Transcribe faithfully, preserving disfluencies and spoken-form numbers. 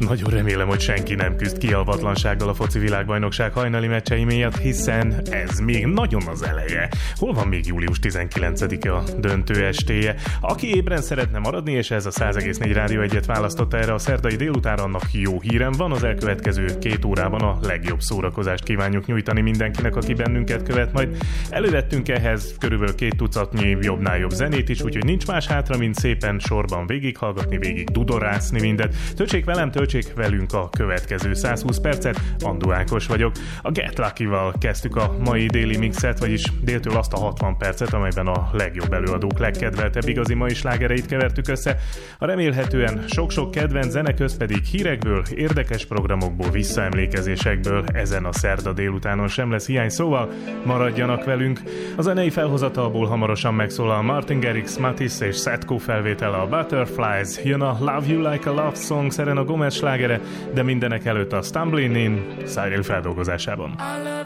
Nagyon remélem, hogy senki nem küzd kialvatlansággal a foci világbajnokság hajnali meccsei miatt, hiszen ez még nagyon az eleje. Hol van még július tizenkilencedike a döntő estéje? Aki ébren szeretne maradni, és ez a száz egész négy Rádió egyet választotta erre a szerdai délutánra, annak jó hírem van, az elkövetkező két órában a legjobb szórakozást kívánjuk nyújtani mindenkinek, aki bennünket követ. Majd elővettünk ehhez körülbelül két tucatnyi jobbnál jobb zenét is, úgyhogy nincs más hátra, mint szépen sorban végighallgatni, végig dudorászni mindet. Töltsék velem, töltsék velünk a következő százhúsz percet, Andó Ákos vagyok. A Get Lucky-val kezdtük a mai déli mixet, vagyis déltől azt a hatvan percet, amelyben a legjobb előadók legkedveltebb igazi mai slágereit kevertük össze. A remélhetően sok-sok kedvenc zene közt pedig hírekből, érdekes programokból, visszaemlékezésekből ezen a szerda délutánon sem lesz hiány, szóval maradjanak velünk. A zenei felhozatalból hamarosan megszólal Martin Garrix, Matisse és Setko felvétele, a Butterflies, jön a Love You Like a Love Song Serena Gomez slágere, de mindenek előtt a Stumbling In Cyril feldolgozásában.